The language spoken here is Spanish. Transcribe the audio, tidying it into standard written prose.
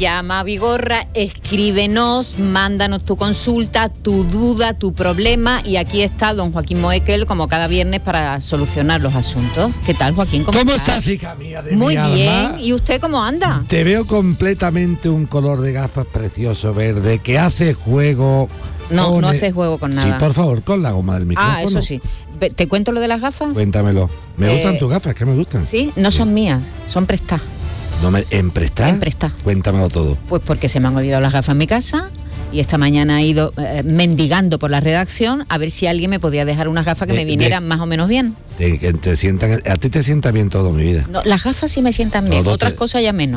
llama a Vigorra, escríbenos, mándanos tu consulta, tu duda, tu problema, y aquí está don Joaquín Moekel como cada viernes para solucionar los asuntos. ¿Qué tal, Joaquín? ¿Cómo estás, hija mía de Muy mi bien. alma? ¿Y usted cómo anda? Te veo completamente un color de gafas precioso verde que hace juego. No, no hace juego con nada. Sí, por favor, con la goma del micrófono. Ah, eso sí. ¿Te cuento lo de las gafas? Cuéntamelo. Me gustan tus gafas, que me gustan. Sí, no son mías, son prestadas. ¿En prestar? En prestar. Cuéntamelo todo. Pues porque se me han olvidado las gafas en mi casa y esta mañana he ido mendigando por la redacción a ver si alguien me podía dejar unas gafas que me vinieran más o menos bien. A ti te sienta bien todo, mi vida. No, las gafas sí me sientan bien, otras cosas ya menos.